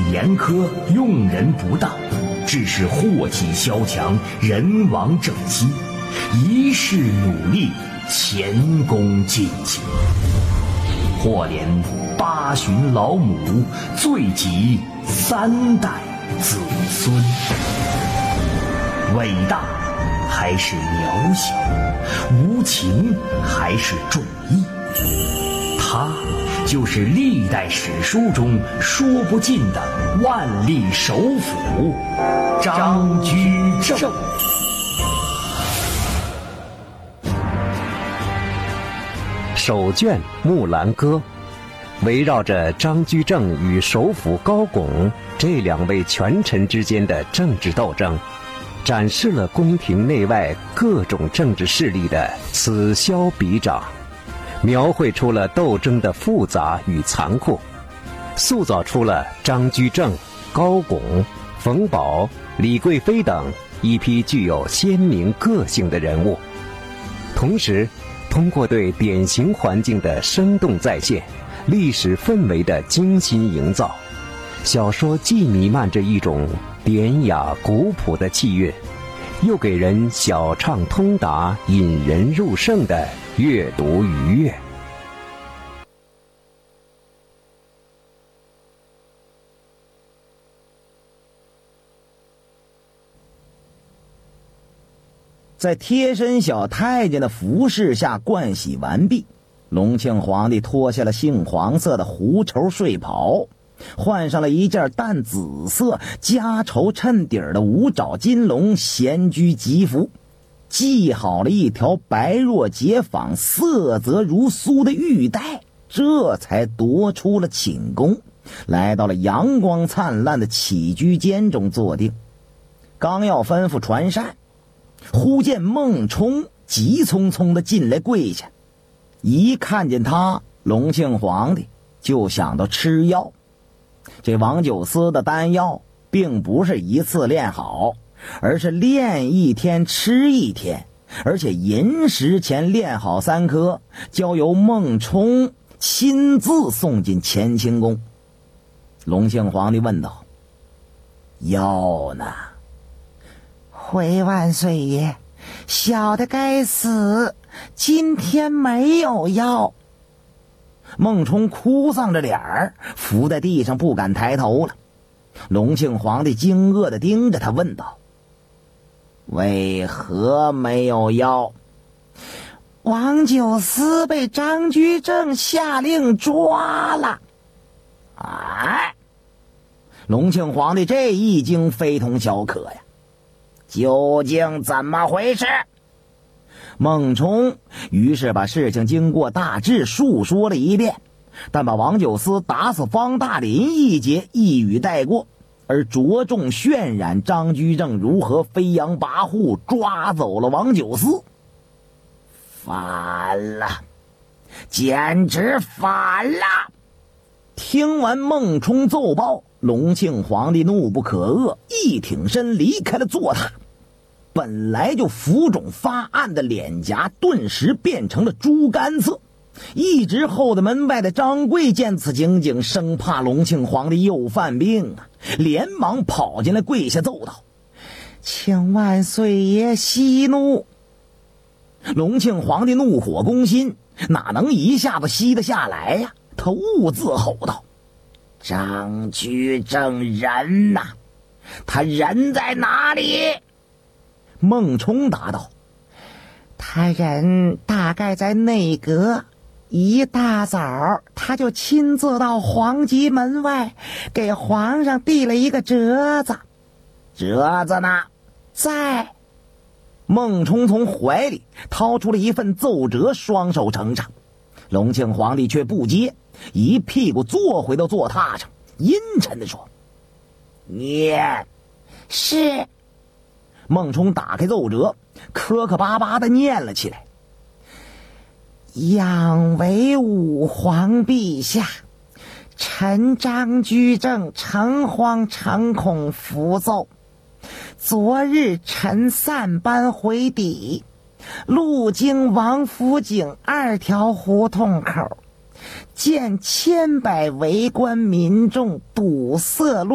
严苛，用人不当，致使祸气萧墙，人亡政息，一世努力，前功尽弃，或连八旬老母，罪及3代子孙。伟大还是渺小，无情还是重义，他就是历代史书中说不尽的万历首辅张居正。 首卷《木兰歌》围绕着张居正与首辅高拱这2位权臣之间的政治斗争，展示了宫廷内外各种政治势力的此消彼长，描绘出了斗争的复杂与残酷，塑造出了张居正、高拱、冯保、李贵妃等一批具有鲜明个性的人物。同时通过对典型环境的生动再现，历史氛围的精心营造，小说既弥漫着一种典雅古朴的气韵，又给人小畅通达、引人入胜的阅读愉悦。 在贴身小太监的服侍下盥洗完毕，隆庆皇帝脱下了杏黄色的狐绸睡袍，换上了一件淡紫色夹绸衬底的五爪金龙闲居吉服，系好了一条白若结纺色泽如酥的玉带，这才踱出了寝宫，来到了阳光灿烂的起居间中坐定。刚要吩咐传膳，忽见孟冲急匆匆地进来跪下，一看见他，隆庆皇帝就想到吃药。这王九思的丹药并不是一次炼好，而是炼一天吃一天，而且寅时前炼好3颗，交由孟冲亲自送进乾清宫。隆庆皇帝问道：药呢？ 回万岁爷，小的该死，今天没有药。 孟冲哭丧着脸儿，伏在地上不敢抬头了。隆庆皇帝惊愕地盯着他问道：为何没有药？ 王九思被张居正下令抓了。 哎，隆庆皇帝这一惊非同小可呀，究竟怎么回事？孟冲于是把事情经过大致述说了一遍，但把王九思打死方大林一节一语带过，而着重渲染张居正如何飞扬跋扈抓走了王九思。反了，简直反了！听完孟冲奏报，隆庆皇帝怒不可遏，一挺身离开了坐榻。本来就浮肿发暗的脸颊顿时变成了猪肝色。一直候在门外的张贵见此情景，生怕隆庆皇帝又犯病啊，连忙跑进来跪下奏道： 请万岁爷息怒。 隆庆皇帝怒火攻心，哪能一下子息得下来呀？他兀自吼道：张居正人呐，他人在哪里？孟冲答道： 他人大概在内阁，一大早他就亲自到皇极门外给皇上递了一个折子。 折子呢？ 在。 孟冲从怀里掏出了一份奏折，双手呈上。隆庆皇帝却不接，一屁股坐回到坐榻上，阴沉地说：念。 是。 孟冲打开奏折，磕磕巴巴地念了起来： 仰为武皇陛下，臣张居正诚惶诚恐伏奏。昨日臣散班回邸，路经王府井2条胡同口，见千百围观民众堵塞路